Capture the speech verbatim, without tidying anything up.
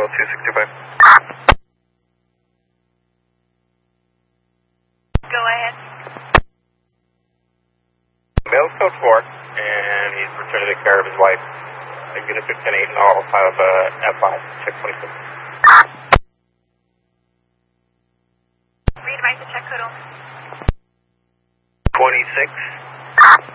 Bravo two six two five. Go ahead. Male's code four, and he's returning to the care of his wife. Unit fifteen eight, and I'll have uh, F five, check twenty-six. Read my check code. twenty-six.